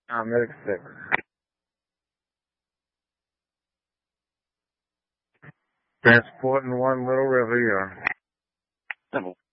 Medic 6. Transporting 1 Little River, you're. Simple.